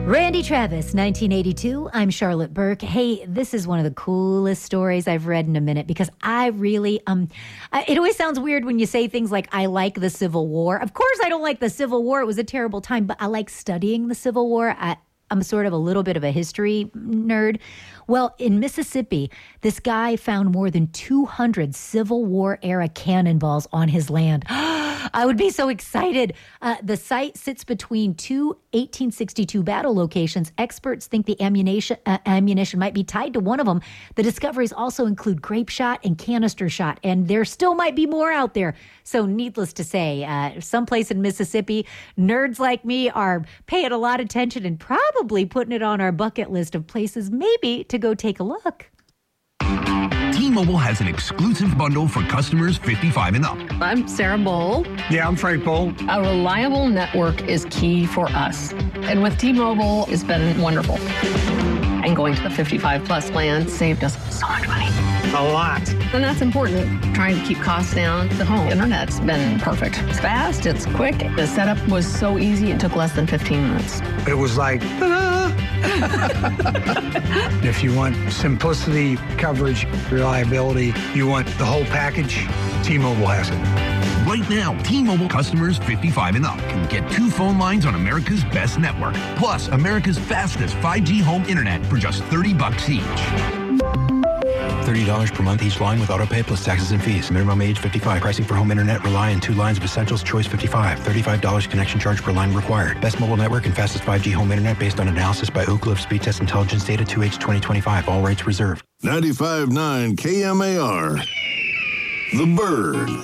Randy Travis, 1982. I'm Charlotte Burke. Hey, this is one of the coolest stories I've read in a minute because I really, it always sounds weird when you say things like, I like the Civil War. Of course I don't like the Civil War. It was a terrible time, but I like studying the Civil War. I'm sort of a little bit of a history nerd. Well, in Mississippi, this guy found more than 200 Civil War era cannonballs on his land. I would be so excited. The site sits between two 1862 battle locations. Experts think the ammunition might be tied to one of them. The discoveries also include grape shot and canister shot, and there still might be more out there. So needless to say, someplace in Mississippi, nerds like me are paying a lot of attention and probably putting it on our bucket list of places maybe to go take a look. T-Mobile has an exclusive bundle for customers 55 and up. I'm Sarah Bowl. Yeah, I'm Frank Bowl. A reliable network is key for us. And with T-Mobile, it's been wonderful. And going to the 55 plus plan saved us so much money. A lot. And that's important, trying to keep costs down. The home internet's been perfect. It's fast, it's quick. The setup was so easy, it took less than 15 minutes. It was like, ta-da! If you want simplicity, coverage, reliability, you want the whole package, T-Mobile has it. Right now, T-Mobile customers 55 and up can get 2 phone lines on America's best network, plus America's fastest 5G home internet for just $30 each. $30 per month each line with autopay plus taxes and fees. Minimum age 55. Pricing for home internet rely on 2 lines of Essentials Choice 55. $35 connection charge per line required. Best mobile network and fastest 5G home internet based on analysis by Oak Cliff Speed Test Intelligence Data 2H 2025. All rates reserved. 95.9 KMAR. The Bird.